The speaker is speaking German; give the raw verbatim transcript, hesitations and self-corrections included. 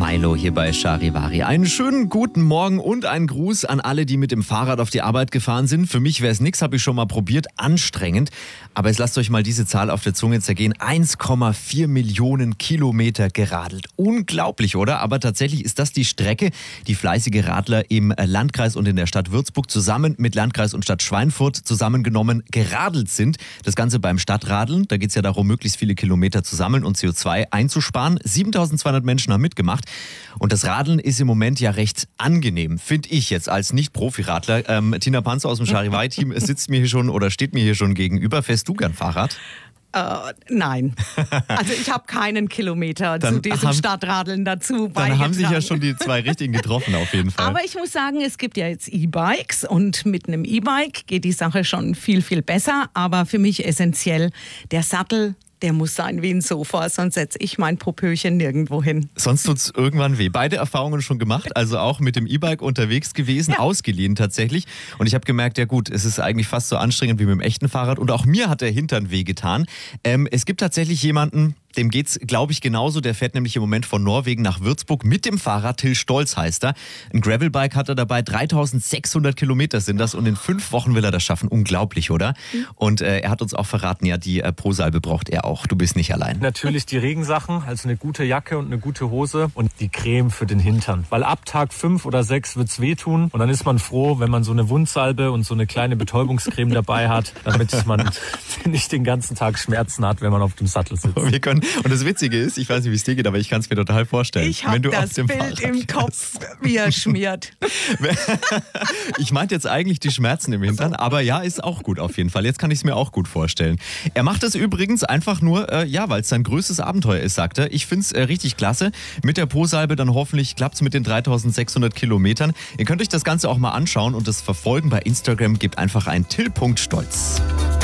Milo hier bei Charivari. Einen schönen guten Morgen und einen Gruß an alle, die mit dem Fahrrad auf die Arbeit gefahren sind. Für mich wäre es nix, habe ich schon mal probiert, anstrengend. Aber jetzt lasst euch mal diese Zahl auf der Zunge zergehen. eins Komma vier Millionen Kilometer geradelt. Unglaublich, oder? Aber tatsächlich ist das die Strecke, die fleißige Radler im Landkreis und in der Stadt Würzburg zusammen mit Landkreis und Stadt Schweinfurt zusammengenommen geradelt sind. Das Ganze beim Stadtradeln. Da geht es ja darum, möglichst viele Kilometer zu sammeln und C O zwei einzusparen. siebentausendzweihundert Menschen haben mitgemacht. Und das Radeln ist im Moment ja recht angenehm, finde ich jetzt als Nicht-Profi-Radler. Ähm, Tina Panzer aus dem Charivari-Team sitzt mir hier schon oder steht mir hier schon gegenüber. Fährst du gern Fahrrad? Uh, nein, also ich habe keinen Kilometer Dann zu diesem haben, Stadtradeln dazu beigetragen. Dann haben sich ja schon die zwei Richtigen getroffen auf jeden Fall. Aber ich muss sagen, es gibt ja jetzt E-Bikes und mit einem E-Bike geht die Sache schon viel, viel besser. Aber für mich essentiell der Sattel. Der muss sein wie ein Sofa, sonst setze ich mein Popöchen nirgendwo hin. Sonst tut es irgendwann weh. Beide Erfahrungen schon gemacht, also auch mit dem E-Bike unterwegs gewesen, ja. Ausgeliehen tatsächlich. Und ich habe gemerkt, ja gut, es ist eigentlich fast so anstrengend wie mit dem echten Fahrrad. Und auch mir hat der Hintern wehgetan. Ähm, es gibt tatsächlich jemanden, dem geht's, glaube ich, genauso. Der fährt nämlich im Moment von Norwegen nach Würzburg mit dem Fahrrad. Till Stolz heißt er. Ein Gravelbike hat er dabei. dreitausendsechshundert Kilometer sind das und in fünf Wochen will er das schaffen. Unglaublich, oder? Mhm. Und äh, er hat uns auch verraten, ja, die äh, Pro-Salbe braucht er auch. Du bist nicht allein. Natürlich die Regensachen, also eine gute Jacke und eine gute Hose und die Creme für den Hintern. Weil ab Tag fünf oder sechs wird's wehtun und dann ist man froh, wenn man so eine Wundsalbe und so eine kleine Betäubungscreme dabei hat, damit man nicht den ganzen Tag Schmerzen hat, wenn man auf dem Sattel sitzt. Wir können Und das Witzige ist, ich weiß nicht, wie es dir geht, aber ich kann es mir total vorstellen. Ich habe das Bild Fahrrad im Kopf, wie er schmiert. Ich meinte jetzt eigentlich die Schmerzen im Hintern, aber ja, ist auch gut auf jeden Fall. Jetzt kann ich es mir auch gut vorstellen. Er macht es übrigens einfach nur, äh, ja, weil es sein größtes Abenteuer ist, sagt er. Ich finde es äh, richtig klasse. Mit der Pro-Salbe dann hoffentlich klappt es mit den dreitausendsechshundert Kilometern. Ihr könnt euch das Ganze auch mal anschauen und das verfolgen bei Instagram. Gebt einfach ein till punkt stolz.